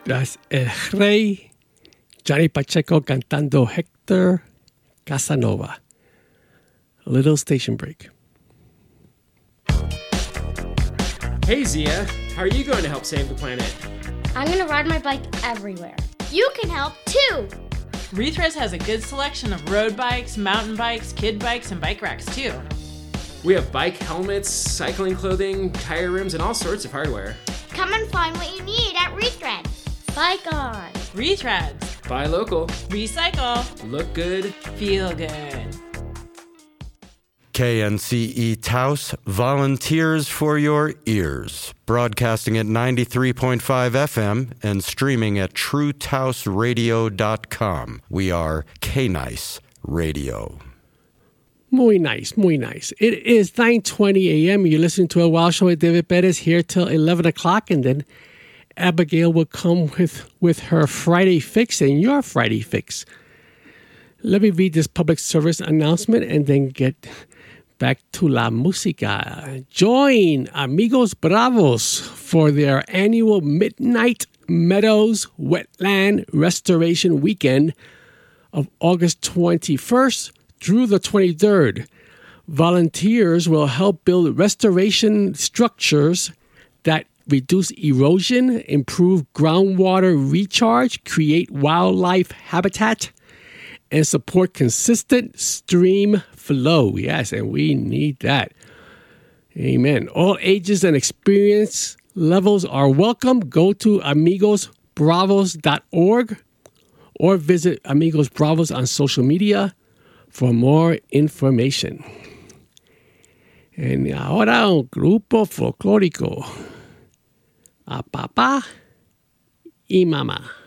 Das El Rey, Johnny Pacheco cantando Hector Casanova. A little station break. Hey Zia, how are you going to help save the planet? I'm going to ride my bike everywhere. You can help too! Rethreads has a good selection of road bikes, mountain bikes, kid bikes, and bike racks too. We have bike helmets, cycling clothing, tire rims, and all sorts of hardware. Come and find what you need at Rethreads. Bike on. Rethreads. Buy local. Recycle. Look good. Feel good. KNCE Taos, volunteers for your ears. Broadcasting at 93.5 FM and streaming at TrueTaosRadio.com. We are K-Nice Radio. Muy nice, muy nice. It is 9:20 a.m. You're listening to a Wild Show with David Perez here till 11 o'clock, and then Abigail will come with her Friday Fix and your Friday Fix. Let me read this public service announcement and then get back to la música. Join Amigos Bravos for their annual Midnight Meadows Wetland Restoration Weekend of August 21st through the 23rd. Volunteers will help build restoration structures that reduce erosion, improve groundwater recharge, create wildlife habitat, and support consistent stream flow. Yes, and we need that. Amen. All ages and experience levels are welcome. Go to amigosbravos.org or visit Amigos Bravos on social media for more information. And ahora un grupo folclórico. A papá y mamá.